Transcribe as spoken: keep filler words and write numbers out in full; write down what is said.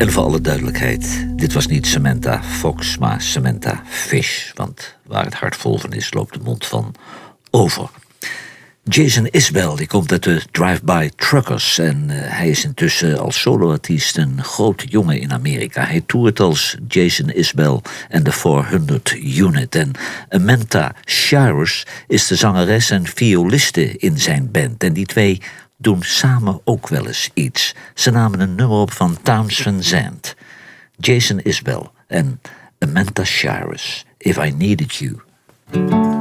En voor alle duidelijkheid, dit was niet Samantha Fox, maar Samantha Fish. Want waar het hart vol van is, loopt de mond van over. Jason Isbell, die komt uit de Drive-By Truckers. En uh, hij is intussen als soloartiest een grote jongen in Amerika. Hij toert als Jason Isbell en de vierhonderd Unit. En Amanda Shires is de zangeres en violiste in zijn band. En die twee doen samen ook wel eens iets. Ze namen een nummer op van Townes Van Zandt. Jason Isbell en Amanda Shires, If I Needed You.